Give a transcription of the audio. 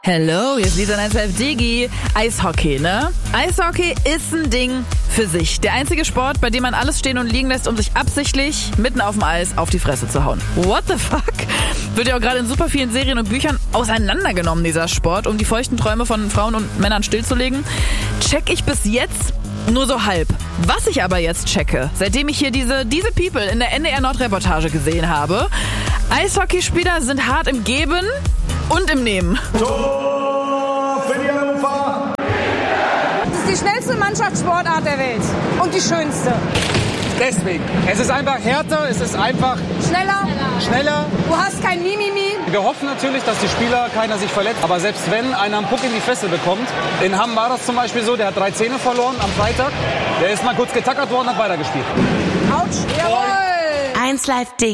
Hello, hier ist Lisa 1 Digi. Eishockey, ne? Eishockey ist ein Ding für sich. Der einzige Sport, bei dem man alles stehen und liegen lässt, um sich absichtlich mitten auf dem Eis auf die Fresse zu hauen. What the fuck? Wird ja auch gerade in super vielen Serien und Büchern auseinandergenommen, dieser Sport, um die feuchten Träume von Frauen und Männern stillzulegen. Check ich bis jetzt nur so halb. Was ich aber jetzt checke, seitdem ich hier diese People in der NDR Nord-Reportage gesehen habe: Eishockeyspieler sind hart im Geben und im Nehmen. Tor für die Hannover! Das ist die schnellste Mannschaftssportart der Welt und die schönste. Deswegen. Es ist einfach härter, es ist einfach schneller. Du hast kein Mimimi. Wir hoffen natürlich, dass die Spieler keiner sich verletzt. Aber selbst wenn einer einen Puck in die Fresse bekommt, in Hamm war das zum Beispiel so, der hat 3 Zähne verloren am Freitag. Der ist mal kurz getackert worden und hat weitergespielt. Autsch, jawohl. 1 Live Digi.